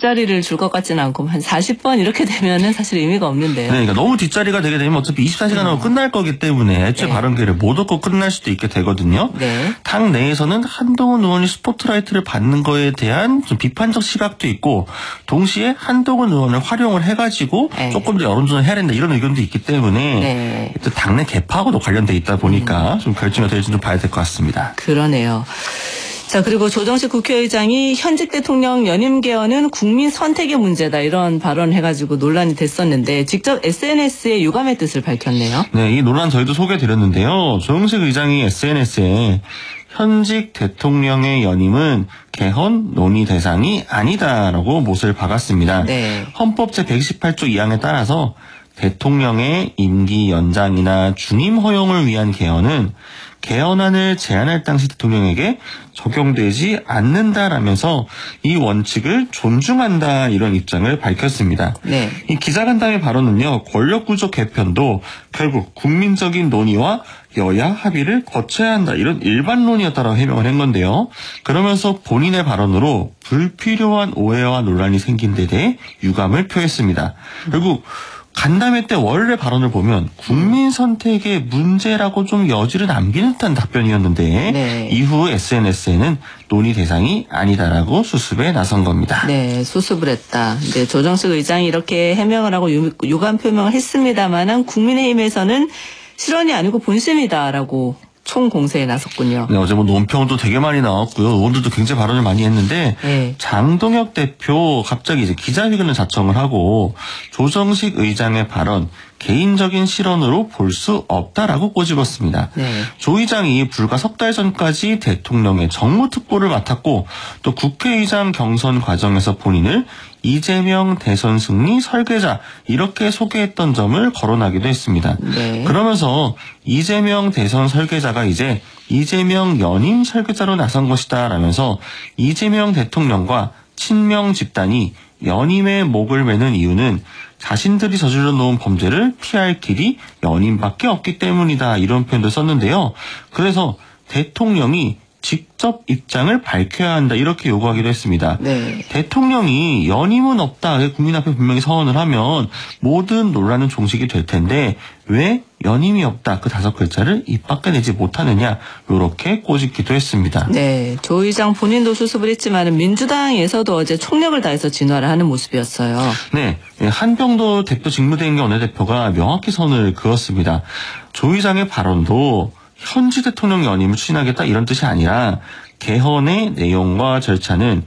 뒷자리를 줄 것 같지는 않고 한 40번 이렇게 되면은 사실 의미가 없는데요. 네, 그러니까 너무 뒷자리가 되게 되면 어차피 24시간으로 끝날 거기 때문에 애초에 네. 발언 기회를 못 얻고 끝날 수도 있게 되거든요. 네. 당 내에서는 한동훈 의원이 스포트라이트를 받는 거에 대한 좀 비판적 시각도 있고 동시에 한동훈 의원을 활용을 해가지고 네. 조금 더 여론조사를 해야 된다 이런 의견도 있기 때문에 네. 또 당내 개파하고도 관련돼 있다 보니까 좀 결정이 될지 좀 봐야 될 것 같습니다. 그러네요. 자, 그리고 조정식 국회의장이 현직 대통령 연임 개헌은 국민 선택의 문제다 이런 발언을 해가지고 논란이 됐었는데 직접 SNS에 유감의 뜻을 밝혔네요. 네, 이 논란 저희도 소개해드렸는데요. 조정식 의장이 SNS에 현직 대통령의 연임은 개헌 논의 대상이 아니다라고 못을 박았습니다. 네. 헌법 제128조 2항에 따라서 대통령의 임기 연장이나 중임 허용을 위한 개헌은 개헌안을 제안할 당시 대통령에게 적용되지 않는다라면서 이 원칙을 존중한다 이런 입장을 밝혔습니다. 네. 이 기자간담회 발언은요. 권력구조 개편도 결국 국민적인 논의와 여야 합의를 거쳐야 한다 이런 일반론이었다라고 해명을 한 건데요. 그러면서 본인의 발언으로 불필요한 오해와 논란이 생긴 데 대해 유감을 표했습니다. 결국 간담회 때 원래 발언을 보면 국민 선택의 문제라고 좀 여지를 남기는 듯한 답변이었는데 네. 이후 SNS에는 논의 대상이 아니다라고 수습에 나선 겁니다. 네, 수습을 했다. 이제 조정식 의장이 이렇게 해명을 하고 유감 표명을 했습니다만은 국민의힘에서는 실언이 아니고 본심이다라고 총공세에 나섰군요. 네, 어제 논평도 되게 많이 나왔고요. 의원들도 굉장히 발언을 많이 했는데 네. 장동혁 대표 갑자기 이제 기자회견을 자청을 하고 조정식 의장의 발언 개인적인 실언으로 볼 수 없다라고 꼬집었습니다. 네. 조 의장이 불과 석 달 전까지 대통령의 정무특보를 맡았고 또 국회의장 경선 과정에서 본인을 이재명 대선 승리 설계자 이렇게 소개했던 점을 거론하기도 했습니다. 네. 그러면서 이재명 대선 설계자가 이제 이재명 연임 설계자로 나선 것이다 라면서 이재명 대통령과 친명 집단이 연임의 목을 매는 이유는 자신들이 저질러 놓은 범죄를 피할 길이 연임밖에 없기 때문이다 이런 표현도 썼는데요. 그래서 대통령이 직접 입장을 밝혀야 한다 이렇게 요구하기도 했습니다. 네. 대통령이 연임은 없다 국민 앞에 분명히 서언을 하면 모든 논란은 종식이 될 텐데 왜 연임이 없다 그 5글자를 입 밖에 내지 못하느냐 이렇게 꼬집기도 했습니다. 네, 조 의장 본인도 수습을 했지만 민주당에서도 어제 총력을 다해서 진화를 하는 모습이었어요. 네, 한병도 대표 직무대행계 원내대표가 명확히 선을 그었습니다. 조 의장의 발언도 현지 대통령 연임을 추진하겠다 이런 뜻이 아니라 개헌의 내용과 절차는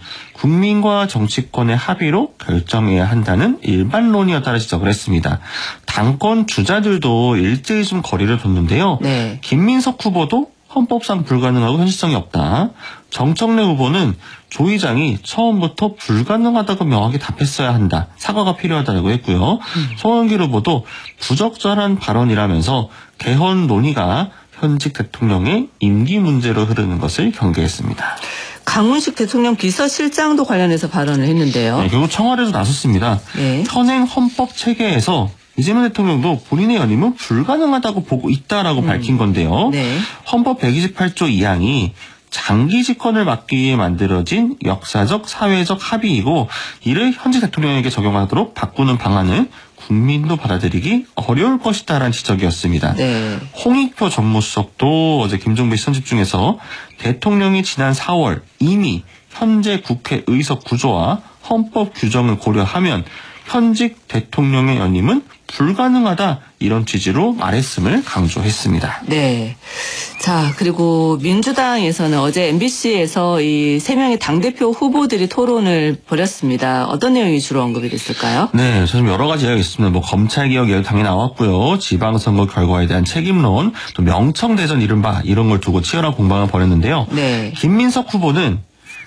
국민과 정치권의 합의로 결정해야 한다는 일반론이었다는 지적을 했습니다. 당권 주자들도 일제히 좀 거리를 뒀는데요. 네. 김민석 후보도 헌법상 불가능하고 현실성이 없다. 정청래 후보는 조 의장이 처음부터 불가능하다고 명확히 답했어야 한다. 사과가 필요하다고 했고요. 송영길 후보도 부적절한 발언이라면서 개헌 논의가 현직 대통령의 임기 문제로 흐르는 것을 경계했습니다. 강훈식 대통령 비서실장도 관련해서 발언을 했는데요. 네, 결국 청와대에서 나섰습니다. 네. 현행 헌법 체계에서 이재명 대통령도 본인의 연임은 불가능하다고 보고 있다라고 밝힌 건데요. 네. 헌법 128조 2항이 장기 집권을 막기 위해 만들어진 역사적 사회적 합의이고 이를 현직 대통령에게 적용하도록 바꾸는 방안은 국민도 받아들이기 어려울 것이다라는 지적이었습니다. 네. 홍익표 정무수석도 어제 김종배 씨 선집 중에서 대통령이 지난 4월 이미 현재 국회 의석 구조와 헌법 규정을 고려하면 현직 대통령의 연임은 불가능하다 이런 취지로 말했음을 강조했습니다. 네. 자, 그리고 민주당에서는 어제 MBC에서 이 3명의 당대표 후보들이 토론을 벌였습니다. 어떤 내용이 주로 언급이 됐을까요? 네, 좀 여러 가지 이야기가 있습니다. 뭐 검찰개혁 이야기 당연히 나왔고요. 지방선거 결과에 대한 책임론, 또 명청대전 이른바 이런 걸 두고 치열한 공방을 벌였는데요. 네. 김민석 후보는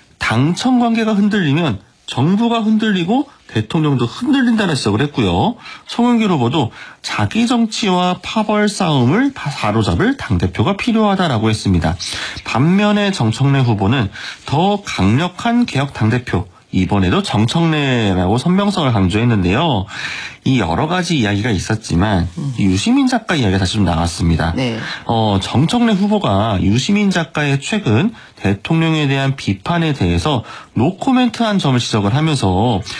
당청 관계가 흔들리면 정부가 흔들리고 대통령도 흔들린다는 지적을 했고요. 송영길 후보도 자기 정치와 파벌 싸움을 사로잡을 당대표가 필요하다라고 했습니다. 반면에 정청래 후보는 더 강력한 개혁 당대표, 이번에도 정청래라고 선명성을 강조했는데요. 이 여러 가지 이야기가 있었지만 유시민 작가 이야기가 다시 좀 나왔습니다. 네. 정청래 후보가 유시민 작가의 최근 대통령에 대한 비판에 대해서 노코멘트한 점을 지적을 하면서